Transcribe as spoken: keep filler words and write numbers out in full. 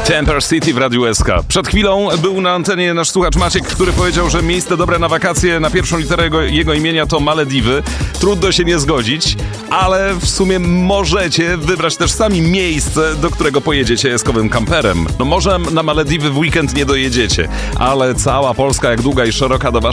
Temper City w Radiu S K. Przed chwilą był na antenie nasz słuchacz Maciek, który powiedział, że miejsce dobre na wakacje na pierwszą literę jego, jego imienia to Malediwy. Trudno się nie zgodzić, ale w sumie możecie wybrać też sami miejsce, do którego pojedziecie eskowym kamperem. No może na Malediwy w weekend nie dojedziecie, ale cała Polska jak długa i szeroka do waszej